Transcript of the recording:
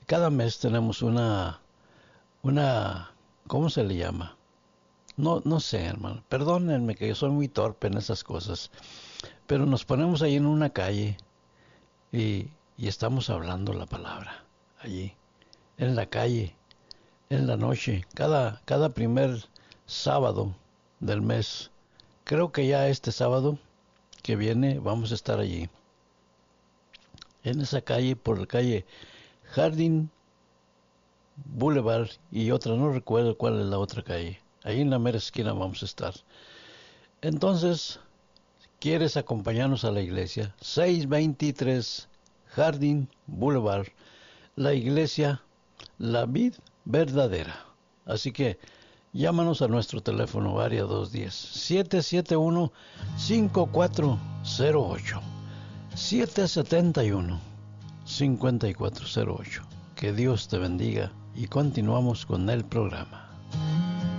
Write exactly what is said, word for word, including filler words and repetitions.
cada mes tenemos una, una, ¿cómo se le llama? No, no sé, hermano, perdónenme que yo soy muy torpe en esas cosas, pero nos ponemos ahí en una calle y, y estamos hablando la palabra, allí, en la calle, en la noche, cada, cada primer sábado del mes. Creo que ya este sábado que viene vamos a estar allí, en esa calle, por la calle Jardín Boulevard y otra, no recuerdo cuál es la otra calle. Ahí en la mera esquina vamos a estar. Entonces, ¿quieres acompañarnos a la iglesia? seiscientos veintitrés Jardín Boulevard, la iglesia La Vid Verdadera. Así que llámanos a nuestro teléfono área dos uno cero, siete siete uno, cinco cuatro cero ocho, siete siete uno, cinco cuatro cero ocho. Que Dios te bendiga y continuamos con el programa.